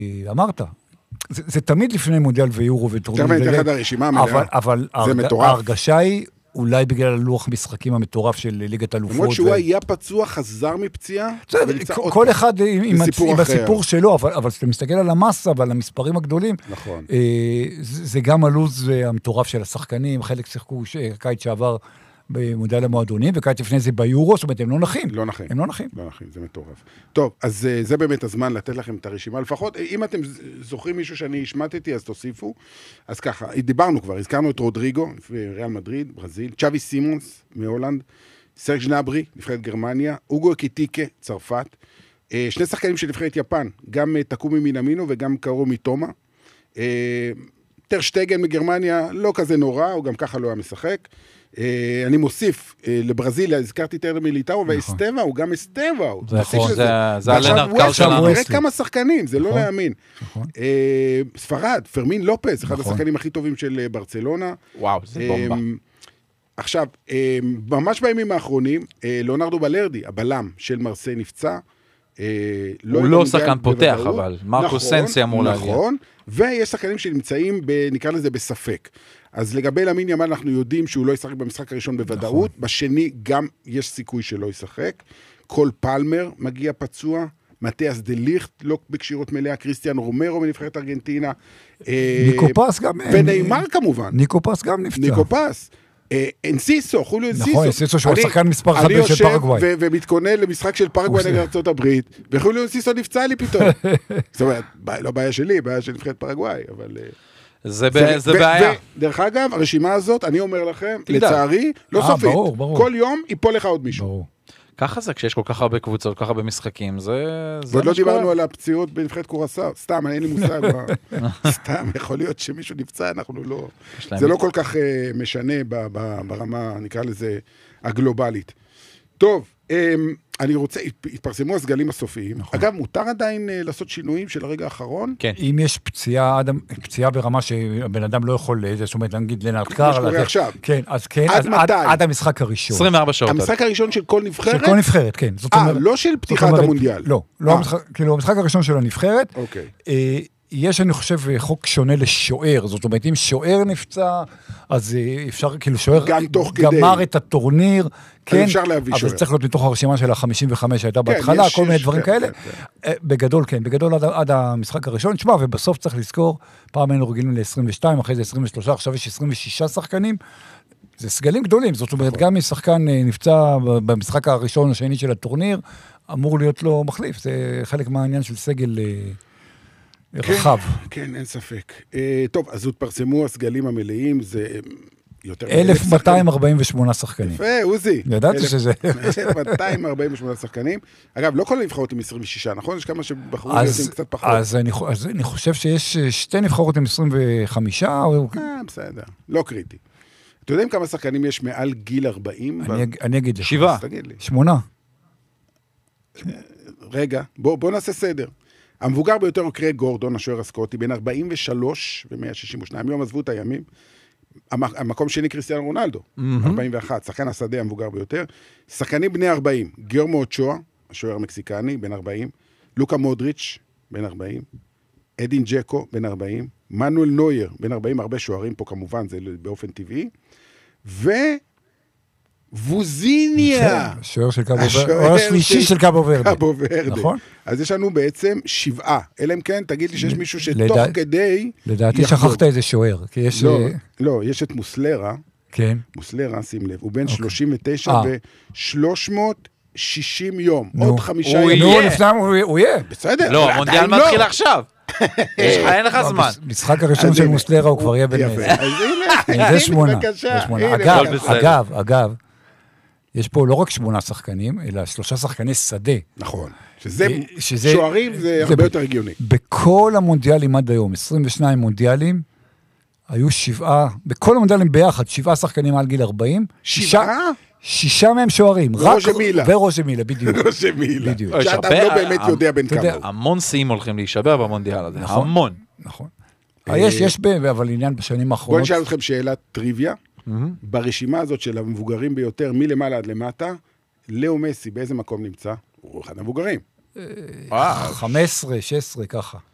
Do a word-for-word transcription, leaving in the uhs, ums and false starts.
אמרת, זה, זה תמיד לפני מונדיאל ויורו וטורניר. תכף אני אתן לך את הרשימה המלאה. אבל, אבל זה הרג, ההרגשה היא, אולי בגלל הלוח משחקים המטורף של ליגת אלופות. למרות שהוא היה פצוע, חזר מפציעה. כל אחד עם הסיפור שלו, אבל כשאתה מסתכל על המסה ועל המספרים הגדולים, נכון. זה גם הלוז המטורף של השחקנים, חלק שיחקו קיץ שעבר במונדיאל המועדונים, וקיץ לפני זה ביורו, זאת אומרת, הם לא נחים. לא נחים. הם לא נחים. לא נחים, זה מטורף. טוב, אז זה באמת הזמן לתת לכם את הרשימה. לפחות, אם אתם זוכרים מישהו שאני השמטתי, אז תוסיפו. אז ככה, דיברנו כבר, הזכרנו את רודריגו, ריאל מדריד, ברזיל, צ'אבי סימונס מהולנד, סרג' נברי, נבחרת גרמניה, אוגו קיטיקה, צרפת, שני שחקנים של נבחרת יפן, גם תקומי מינמינו וגם קארו מיטומה. טר שטגן מגרמניה, לא כזה נורא, הוא גם ככה לא היה משחק. אני מוסיף לברזיל, הזכרתי טרנר מיליטאו, ואסטבה, הוא גם אסטבה. נכון, זה הלנר קל שלנו. נראה כמה שחקנים, זה לא להאמין. ספרד, פרמין לופס, אחד השחקנים הכי טובים של ברצלונה. וואו, זה בומבה. עכשיו, ממש בימים האחרונים, ליאונרדו בלרדי, הבלם של מרסיי נפצע, הוא לא שחקן פותח, אבל מרקו סנסי אמור להגיע. נכון, ויש שחקנים שנמצאים, נקרא לזה בספק. אז לגבי למין ימל אנחנו יודעים שהוא לא ישחק במשחק הראשון בוודאות, בשני גם יש סיכוי שלא ישחק. קול פלמר מגיע פצוע, מתיאס דה ליכט לא בקשירות מלאה, קריסטיאן רומרו מנבחרת ארגנטינה. ניקו פס גם. וניימר כמובן. ניקו פס גם נפצע. ניקו פס. אנסיסו, חוליו אנסיסו. נכון, אנסיסו שהוא השחקן מספר אחד של פרגוואי. אני יושב ומתכונן למשחק של פרגוואי נגד ארצות הברית, וחוליו אנסיסו נפצע לי פתאום. זאת אומרת, לא בעיה שלי, בעיה של נבחרת פרגוואי, אבל... זה בעיה. דרך אגב, הרשימה הזאת, אני אומר לכם, לצערי, לא סופית. כל יום ייפול לך עוד מישהו. ככה זה, כשיש כל כך הרבה קבוצות, כל כך הרבה משחקים, זה... ועוד לא דיברנו על הפציעות בנבחרת קורסאו, סתם, אין לי מושג. סתם, יכול להיות שמישהו נפצע, אנחנו לא... זה לא כל כך משנה ברמה, נקרא לזה, הגלובלית. טוב, אני רוצה, התפרסמו הסגלים הסופיים. אגב, מותר עדיין לעשות שינויים של הרגע האחרון? כן. אם יש פציעה, פציעה ברמה שהבן אדם לא יכול, זאת אומרת, נגיד לנעקר. מה שקורה עכשיו. כן, אז כן, עד מתי? עד המשחק הראשון. עשרים וארבע שעות. המשחק הראשון של כל נבחרת? של כל נבחרת, כן. אה, לא של פתיחת המונדיאל. לא, כאילו, המשחק הראשון של הנבחרת. אוקיי. יש, אני חושב, חוק שונה לשוער, זאת אומרת, אם שוער נפצע, אז אפשר, כאילו, שוער גמר את הטורניר, כן, אבל זה צריך להיות מתוך הרשימה של ה-חמישים וחמש שהייתה בהתחלה, כל מיני דברים כאלה. בגדול, כן, בגדול עד המשחק הראשון, תשמע, ובסוף צריך לזכור, פעם היינו רגילים ל-עשרים ושתיים, אחרי זה עשרים ושלוש, עכשיו יש עשרים ושישה שחקנים, זה סגלים גדולים, זאת אומרת, גם אם שחקן נפצע במשחק הראשון, השני של הטורניר, אמור להיות לו מחליף, זה חלק מהעניין של סגל רחב. כן, אין ספק. טוב, אז התפרסמו הסגלים המלאים, זה יותר... אלף מאתיים ארבעים ושמונה שחקנים. יפה, עוזי. ידעתי שזה... אלף מאתיים ארבעים ושמונה שחקנים. אגב, לא כל הנבחרות עם עשרים ושש, נכון? יש כמה שבחרו להיות עם קצת פחות. אז אני חושב שיש שתי נבחרות עם עשרים וחמש. אה, בסדר. לא קריטי. אתה יודעים כמה שחקנים יש מעל גיל ארבעים? אני אגיד לך. שבעה. שמונה. רגע, בוא נעשה סדר. המבוגר ביותר הוא קרייג גורדון, השוער הסקוטי, בין ארבעים ושלוש ו-מאה שישים ושתיים, יום עזבו את הימים. המקום שני קריסטיאנו רונלדו, ארבעים ואחת, שחקן השדה המבוגר ביותר. שחקנים בני ארבעים, גיורמו אוצ'ואה, השוער המקסיקני, בין ארבעים, לוקה מודריץ', בין ארבעים, אדין ג'קו, בין ארבעים, מנואל נויר, בין ארבעים, הרבה שוערים פה כמובן, זה באופן טבעי, ו... ווזיניה. השוער של קאבו ורדה. או השלישי של קאבו ורדה. קאבו ורדה. נכון. אז יש לנו בעצם שבעה. אלא אם כן, תגיד לי שיש מישהו שתוך כדי... לדעתי שכחת איזה שוער. לא, לא, יש את מוסלרה. כן. מוסלרה, שים לב. הוא בן שלושים ותשע ו-שלוש מאות ושישים יום. עוד חמישה ימים. נו, לפני הוא יהיה. בסדר. לא, המונדיאל מתחיל עכשיו. אין לך זמן. משחק הראשון של מוסלרה הוא כבר יהיה בן... יפה. אז הנה, זה שמונה. בבקשה. אגב, אגב, אגב, יש פה לא רק שמונה שחקנים, אלא שלושה שחקני שדה. נכון. שזה שוערים, זה הרבה יותר הגיוני. בכל המונדיאלים עד היום, עשרים ושניים מונדיאלים, היו שבעה, בכל המונדיאלים ביחד, שבעה שחקנים על גיל ארבעים. שבעה? שישה מהם שוערים. ורושי מילה. ורושי מילה, בדיוק. ורושי מילה. שאתה לא באמת יודע בין כמה. המון שיאים הולכים להישבר במונדיאל הזה. המון. נכון. יש, יש, אבל עניין בשנים האחרונות. בואו נשאל אתכם שאלת טריוויה. ברשימה הזאת של המבוגרים ביותר, מלמעלה עד למטה, לאו מסי, באיזה מקום נמצא? הוא אחד המבוגרים. חמש עשרה, שש עשרה, ככה.